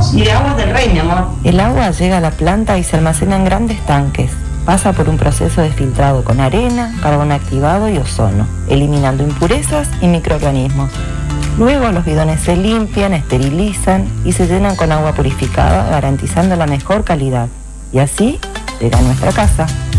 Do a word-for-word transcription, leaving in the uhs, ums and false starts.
somos y de aguas del rey, mi amor. El agua llega a la planta y se almacena en grandes tanques. Pasa por un proceso de filtrado con arena, carbón activado y ozono, eliminando impurezas y microorganismos. Luego los bidones se limpian, esterilizan y se llenan con agua purificada, garantizando la mejor calidad. Y así llega a nuestra casa.